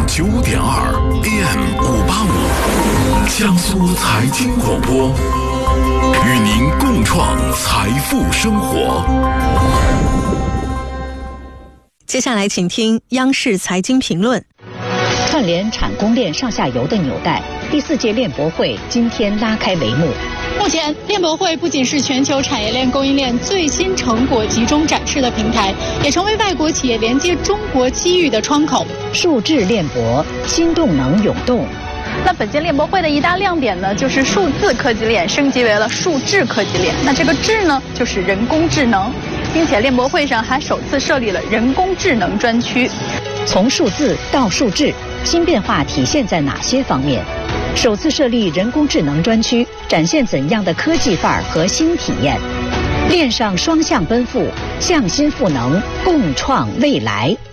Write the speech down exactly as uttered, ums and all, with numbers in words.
九点二 A M 五八五，江苏财经广播，与您共创财富生活。 接下来请听央视财经评论。 串联产供链上下游的纽带，第四届链博会今天拉开帷幕。 目前，链博会不仅是全球产业链供应链最新成果集中展示的平台，也成为外国企业连接中国机遇的窗口。 数智链博，新动能涌动。 那本届链博会的一大亮点呢，就是数字科技链升级为了数智科技链。那这个智呢，就是人工智能，并且链博会上还首次设立了人工智能专区。 从数字到数智，新变化体现在哪些方面？首次设立人工智能专区，展现怎样的科技范儿和新体验？链上双向奔赴，向心赋能，共创未来。